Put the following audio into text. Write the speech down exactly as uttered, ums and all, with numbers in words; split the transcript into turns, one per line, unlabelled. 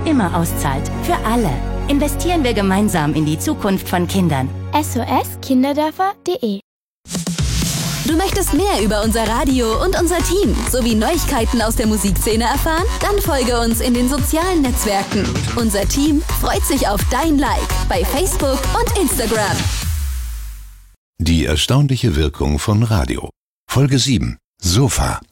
immer auszahlt. Für alle. Investieren wir gemeinsam in die Zukunft von Kindern.
S O S Kinderdörfer punkt de.
Du möchtest mehr über unser Radio und unser Team sowie Neuigkeiten aus der Musikszene erfahren? Dann folge uns in den sozialen Netzwerken. Unser Team freut sich auf dein Like bei Facebook und Instagram.
Die erstaunliche Wirkung von Radio. Folge sieben. Sofa.